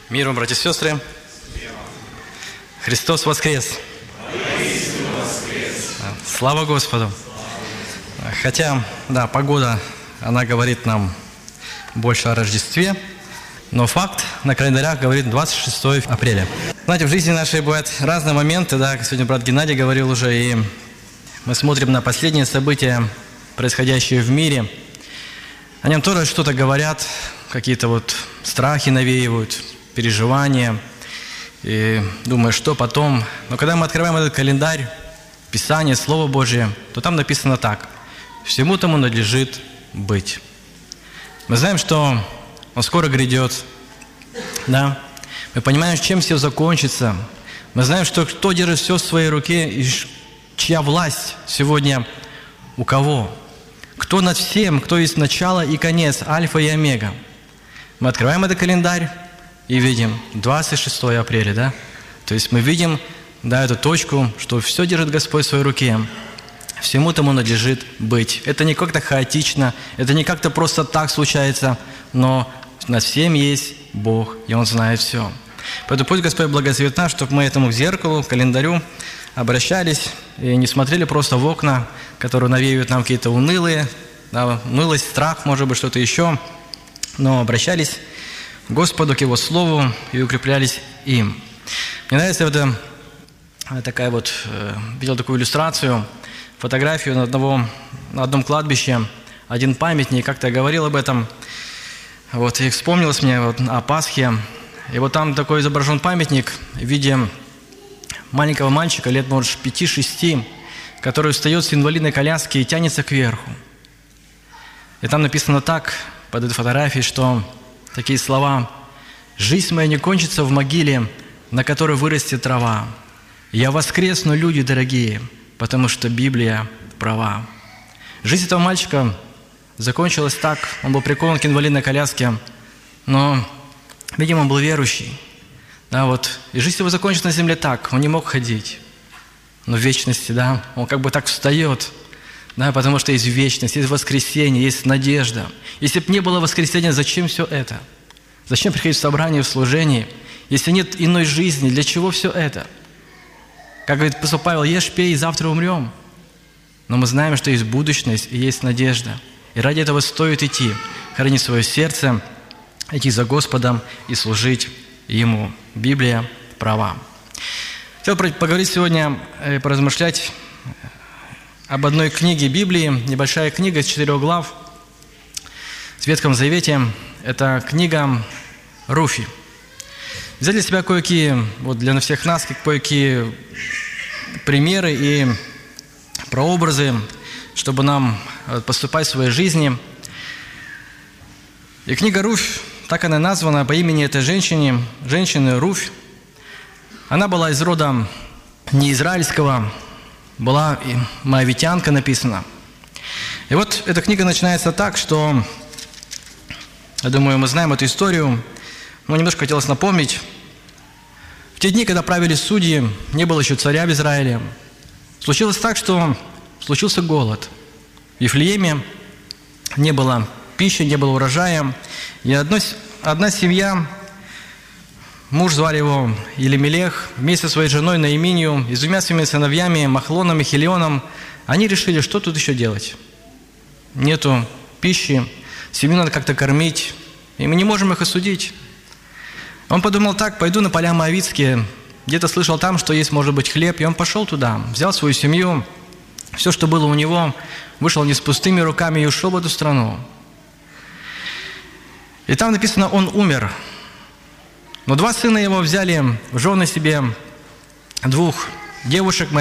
Мир вам, братья и сестры! Христос воскрес! Слава Господу! Хотя, да, погода, она говорит нам больше о Рождестве, но факт на календарях говорит 26 апреля. Знаете, в жизни нашей бывают разные моменты, да, как сегодня брат Геннадий говорил уже, и мы смотрим на последние события, происходящие в мире. О нем тоже что-то говорят, какие-то вот страхи навеивают, переживания, и думаю, что потом. Но когда мы открываем этот календарь, Писание, Слово Божие, то там написано так: всему тому надлежит быть. Мы знаем, что Он скоро грядет, да? Мы понимаем, чем все закончится. Мы знаем, что кто держит все в своей руке, и чья власть сегодня у кого. Кто над всем, кто есть начало и конец, альфа и омега. Мы открываем этот календарь и видим 26 апреля, да? То есть мы видим, да, эту точку, что все держит Господь в своей руке. Всему тому надлежит быть. Это не как-то хаотично, это не как-то просто так случается, но над всем есть Бог, и Он знает все. Поэтому пусть Господь благословит нас, чтобы мы этому зеркалу, календарю обращались и не смотрели просто в окна, которые навеивают нам какие-то унылые, да, унылость, страх, может быть, что-то еще, но обращались к Господу, к Его Слову и укреплялись им. Мне нравится такая вот, видел такую иллюстрацию, фотографию на одном кладбище, один памятник, как-то я говорил об этом, вот, и вспомнилось мне вот о Пасхе, и вот там такой изображен памятник в виде маленького мальчика, лет, может, 5-6, который встает с инвалидной коляски и тянется кверху. И там написано так, под этой фотографией, что такие слова: «Жизнь моя не кончится в могиле, на которой вырастет трава. Я воскресну, люди дорогие, потому что Библия права». Жизнь этого мальчика закончилась так, он был прикован к инвалидной коляске, но, видимо, он был верующий. Да, вот. И жизнь его закончилась на земле так, он не мог ходить. Но в вечности, да, он как бы так встает, да, потому что есть вечность, есть воскресенье, есть надежда. Если бы не было воскресения, зачем все это? Зачем приходить в собрание, в служение? Если нет иной жизни, для чего все это? Как говорит апостол Павел: ешь, пей, и завтра умрем. Но мы знаем, что есть будущность и есть надежда. И ради этого стоит идти, хранить свое сердце, идти за Господом и служить Ему. Библия права. Хотел поговорить сегодня, поразмышлять об одной книге Библии, небольшая книга из 4 глав в Ветхом Завете. Это книга Руфи. Взять для себя кое-какие, вот для всех нас, кое-какие примеры и прообразы, чтобы нам поступать в своей жизни. И книга Руфь, так она названа по имени этой женщины Руфь. Она была из рода не израильского, была и моавитянка написана. И вот эта книга начинается так, что, я думаю, мы знаем эту историю, но немножко хотелось напомнить. В те дни, когда правили судьи, не было еще царя в Израиле. Случилось так, что случился голод. В Вифлееме не было пищи, не было урожая. И одна семья, муж звали его Елемелех, вместе со своей женой Наиминью и с 2 своими сыновьями Махлоном и Хелионом, они решили, что тут еще делать. Нету пищи, семью надо как-то кормить, и мы не можем их осудить. Он подумал так: пойду на поля моавитские, где-то слышал там, что есть, может быть, хлеб, и он пошел туда, взял свою семью, все, что было у него, вышел не с пустыми руками и ушел в эту страну. И там написано, он умер. Но 2 сына его взяли в жены себе 2 девушек,